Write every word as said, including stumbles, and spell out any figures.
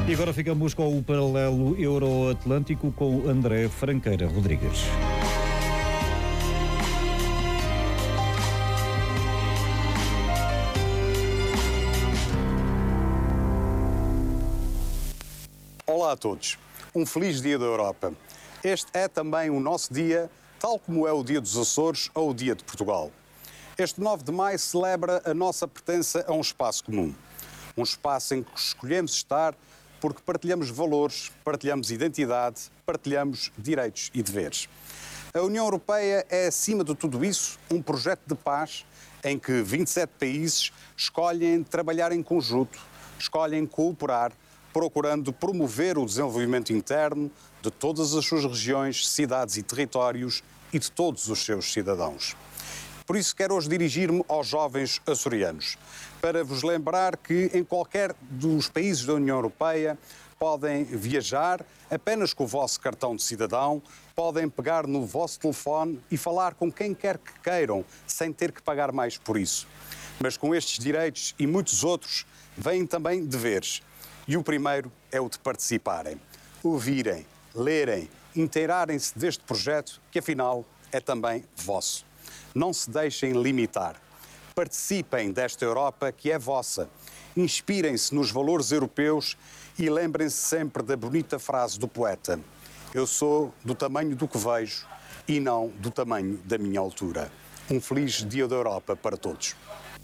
E agora ficamos com o paralelo Euroatlântico com André Franqueira Rodrigues. Olá a todos. Um feliz Dia da Europa. Este é também o nosso dia, tal como é o Dia dos Açores ou o Dia de Portugal. Este nove de maio celebra a nossa pertença a um espaço comum. Um espaço em que escolhemos estar porque partilhamos valores, partilhamos identidade, partilhamos direitos e deveres. A União Europeia é, acima de tudo isso, um projeto de paz em que vinte e sete países escolhem trabalhar em conjunto, escolhem cooperar, procurando promover o desenvolvimento interno de todas as suas regiões, cidades e territórios e de todos os seus cidadãos. Por isso quero hoje dirigir-me aos jovens açorianos, para vos lembrar que em qualquer dos países da União Europeia podem viajar apenas com o vosso cartão de cidadão, podem pegar no vosso telefone e falar com quem quer que queiram, sem ter que pagar mais por isso. Mas com estes direitos e muitos outros, vêm também deveres. E o primeiro é o de participarem, ouvirem, lerem, inteirarem-se deste projeto que afinal é também vosso. Não se deixem limitar. Participem desta Europa que é vossa. Inspirem-se nos valores europeus e lembrem-se sempre da bonita frase do poeta: eu sou do tamanho do que vejo e não do tamanho da minha altura. Um feliz Dia da Europa para todos.